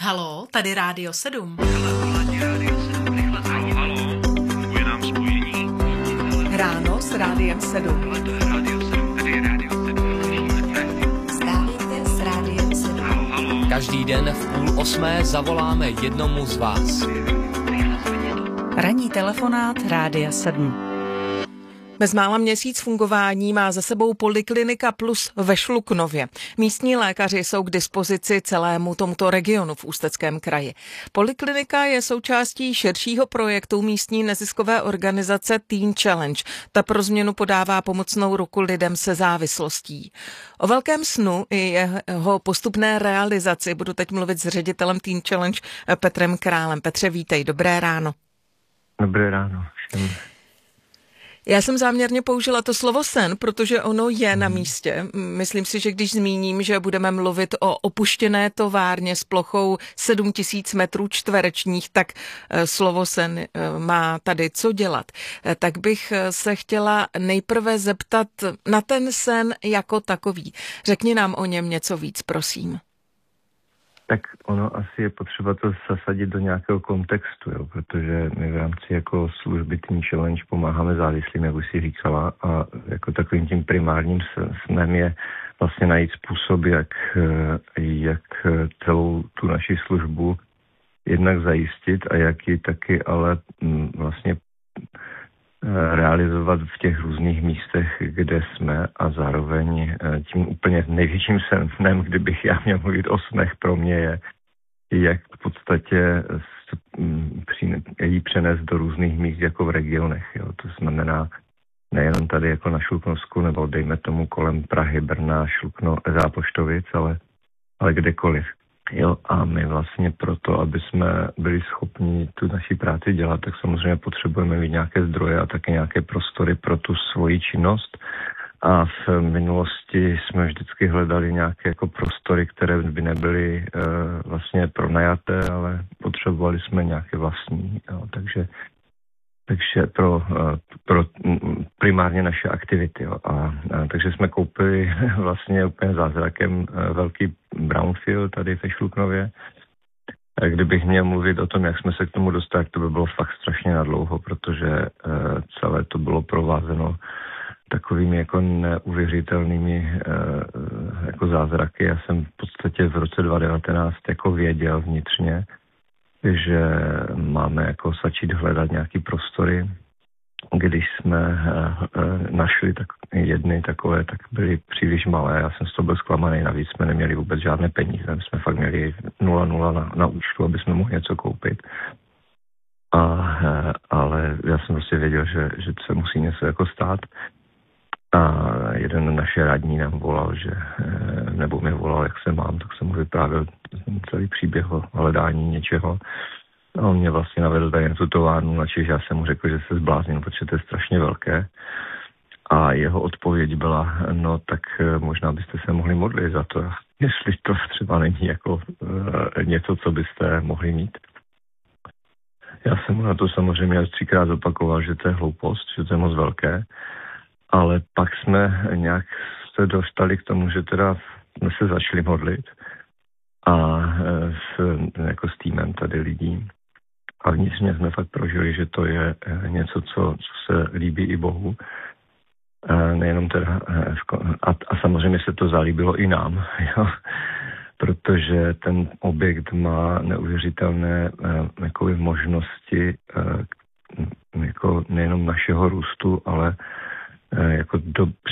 Haló, tady Rádio 7. Haló, funguje nám spojení. Ráno s Rádiem 7. Ale to je Rádio 7, tady je Rádio 7. Vstávejte s Rádiem 7. Haló. Každý den v 7:30 zavoláme jednomu z vás. Ranní telefonát Rádia 7. Bezmála měsíc fungování má za sebou Poliklinika Plus ve Šluknově. Místní lékaři jsou k dispozici celému tomuto regionu v Ústeckém kraji. Poliklinika je součástí širšího projektu místní neziskové organizace Teen Challenge. Ta pro změnu podává pomocnou ruku lidem se závislostí. O velkém snu i jeho postupné realizaci budu teď mluvit s ředitelem Teen Challenge Petrem Králem. Petře, vítej, dobré ráno. Dobré ráno všem. Já jsem záměrně použila to slovo sen, protože ono je na místě. Myslím si, že když zmíním, že budeme mluvit o opuštěné továrně s plochou 7000 metrů čtverečních, tak slovo sen má tady co dělat. Tak bych se chtěla nejprve zeptat na ten sen jako takový. Řekni nám o něm něco víc, prosím. Tak ono asi je potřeba to zasadit do nějakého kontextu, jo, protože my v rámci jako služby Teen Challenge pomáháme závislým, jak už si říkala, a jako takovým tím primárním snem je vlastně najít způsob, jak celou tu naši službu jednak zajistit a jak ji taky ale vlastně realizovat v těch různých místech, kde jsme, a zároveň tím úplně největším snem, kdybych já měl mluvit o snech, pro mě je, jak v podstatě ji přenést do různých míst jako v regionech. Jo. To znamená nejenom tady jako na Šluknovsku, nebo dejme tomu kolem Prahy, Brna, Zápoštovic, ale kdekoliv. Jo, a my vlastně proto, aby jsme byli schopni tu naši práci dělat, tak samozřejmě potřebujeme mít nějaké zdroje a také nějaké prostory pro tu svoji činnost. A v minulosti jsme vždycky hledali nějaké jako prostory, které by nebyly vlastně pronajaté, ale potřebovali jsme nějaké vlastní. Jo, takže pro primárně naše aktivity. Jo. Takže jsme koupili vlastně úplně zázrakem velký brownfield tady ve Šluknově. Kdybych měl mluvit o tom, jak jsme se k tomu dostali, to by bylo fakt strašně nadlouho, protože celé to bylo provázeno takovými jako neuvěřitelnými jako zázraky. Já jsem v podstatě v roce 2019 jako věděl vnitřně, že máme jako začít hledat nějaký prostory. Když jsme našli jedny takové, tak byly příliš malé. Já jsem z toho byl zklamaný, navíc jsme neměli vůbec žádné peníze. My jsme fakt měli 0,0 na účtu, aby jsme mohli něco koupit. Ale já jsem prostě věděl, že se musí něco jako stát. A jeden naše radní nám volal, nebo mi volal, jak se mám, tak jsem mu vyprávěl celý příběh o hledání něčeho. A on mě vlastně navedl tady na tu továrnu, načež já jsem mu řekl, že se zbláznil, protože to je strašně velké. A jeho odpověď byla, no tak možná byste se mohli modlit za to, jestli to třeba není jako něco, co byste mohli mít. Já jsem mu na to samozřejmě 3krát zopakoval, že to je hloupost, že to je moc velké. Ale pak jsme nějak se dostali k tomu, že teda jsme se začali modlit a jako s týmem tady lidí. A vnitřně jsme fakt prožili, že to je něco, co se líbí i Bohu. Nejenom teda, a samozřejmě se to zalíbilo i nám, jo? Protože ten objekt má neuvěřitelné jako možnosti jako nejenom našeho růstu, ale jako